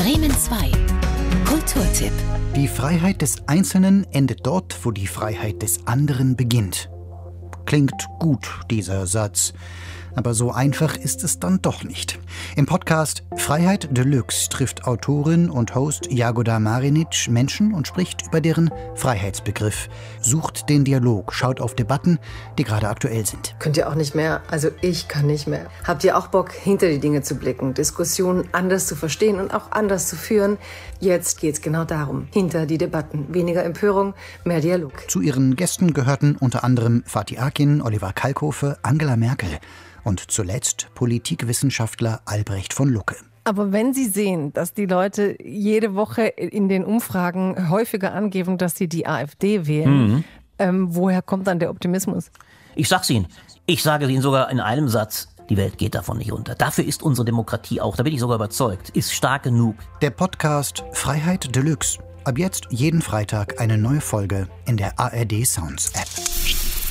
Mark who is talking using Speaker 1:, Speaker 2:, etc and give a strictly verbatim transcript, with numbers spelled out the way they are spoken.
Speaker 1: Bremen zwei. Kulturtipp.
Speaker 2: Die Freiheit des Einzelnen endet dort, wo die Freiheit des anderen beginnt. Klingt gut, dieser Satz. Aber so einfach ist es dann doch nicht. Im Podcast Freiheit Deluxe trifft Autorin und Host Jagoda Marinic Menschen und spricht über deren Freiheitsbegriff. Sucht den Dialog, schaut auf Debatten, die gerade aktuell sind.
Speaker 3: Könnt ihr auch nicht mehr? Also ich kann nicht mehr. Habt ihr auch Bock, hinter die Dinge zu blicken, Diskussionen anders zu verstehen und auch anders zu führen? Jetzt geht's genau darum. Hinter die Debatten. Weniger Empörung, mehr Dialog.
Speaker 2: Zu ihren Gästen gehörten unter anderem Fatih Akin, Oliver Kalkofe, Angela Merkel und zuletzt Politikwissenschaftler Albrecht von Lucke.
Speaker 4: Aber wenn Sie sehen, dass die Leute jede Woche in den Umfragen häufiger angeben, dass sie die AfD wählen, mhm. ähm, woher kommt dann der Optimismus?
Speaker 5: Ich sag's Ihnen. Ich sage Ihnen sogar in einem Satz, die Welt geht davon nicht unter. Dafür ist unsere Demokratie auch, da bin ich sogar überzeugt, ist stark genug.
Speaker 2: Der Podcast Freiheit Deluxe. Ab jetzt jeden Freitag eine neue Folge in der A R D Sounds App.